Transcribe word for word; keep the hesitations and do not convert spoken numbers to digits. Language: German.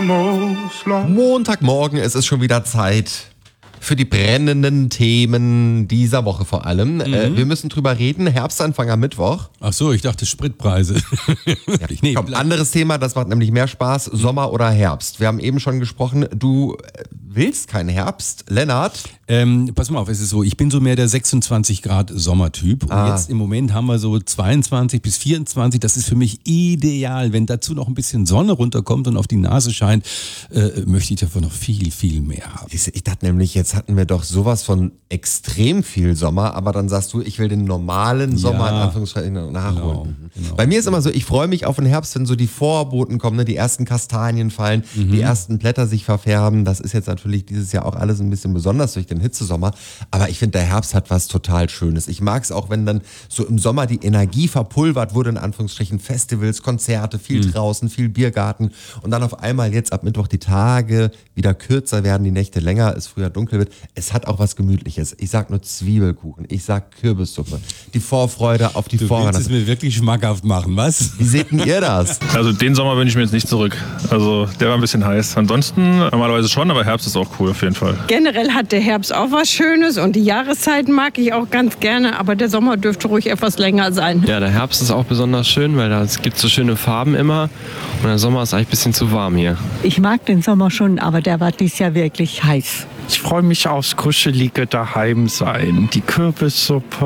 almost lost. Montagmorgen, es ist schon wieder Zeit für die brennenden Themen dieser Woche vor allem. Mhm. Äh, wir müssen drüber reden, Herbstanfang am Mittwoch. Ach so, ich dachte Spritpreise. Ja, nee, komm, anderes Thema, das macht nämlich mehr Spaß, Sommer oder Herbst. Wir haben eben schon gesprochen, du willst keinen Herbst, Lennart. Ähm, pass mal auf, es ist so, ich bin so mehr der sechsundzwanzig Grad Sommertyp und Ah. jetzt im Moment haben wir so zweiundzwanzig bis vierundzwanzig, das ist für mich ideal. Wenn dazu noch ein bisschen Sonne runterkommt und auf die Nase scheint, äh, möchte ich davon noch viel, viel mehr haben. Ich, ich dachte nämlich, jetzt hatten wir doch sowas von extrem viel Sommer, aber dann sagst du, ich will den normalen Sommer in Ja, Anführungszeichen nachholen. genau, Mhm. genau. Bei mir ist immer so, ich freue mich auf den Herbst, wenn so die Vorboten kommen, ne? Die ersten Kastanien fallen, Mhm. die ersten Blätter sich verfärben. Das ist jetzt natürlich dieses Jahr auch alles ein bisschen besonders durch den Hitzesommer. Aber ich finde, der Herbst hat was total Schönes. Ich mag es auch, wenn dann so im Sommer die Energie verpulvert wurde, in Anführungsstrichen Festivals, Konzerte, viel Mhm. draußen, viel Biergarten. Und dann auf einmal jetzt ab Mittwoch die Tage wieder kürzer werden, die Nächte länger, es früher dunkel wird. Es hat auch was Gemütliches. Ich sag nur Zwiebelkuchen, ich sag Kürbissuppe. Die Vorfreude auf die Du willst Vorweihnachtszeit. es mir wirklich schmackhaft machen, was? Wie seht denn ihr das? Also den Sommer wünsche ich mir jetzt nicht zurück. Also der war ein bisschen heiß. Ansonsten normalerweise schon, aber Herbst ist auch cool auf jeden Fall. Generell hat der Herbst auch was Schönes und die Jahreszeiten mag ich auch ganz gerne, aber der Sommer dürfte ruhig etwas länger sein. Ja, der Herbst ist auch besonders schön, weil da es gibt so schöne Farben immer und der Sommer ist eigentlich ein bisschen zu warm hier. Ich mag den Sommer schon, aber der war dieses Jahr wirklich heiß. Ich freue mich aufs kuschelige Daheimsein, die Kürbissuppe.